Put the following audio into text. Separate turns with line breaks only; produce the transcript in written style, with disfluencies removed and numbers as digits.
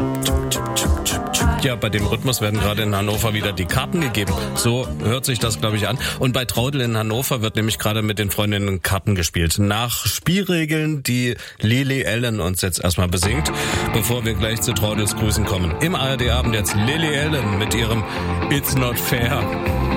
Ja, bei dem Rhythmus werden gerade in Hannover wieder die Karten gegeben. So hört sich das, glaube ich, an. Und bei Traudel in Hannover wird nämlich gerade mit den Freundinnen Karten gespielt. Nach Spielregeln, die Lily Allen uns jetzt erstmal besingt, bevor wir gleich zu Traudels Grüßen kommen. Im ARD-Abend jetzt Lily Allen mit ihrem It's Not Fair.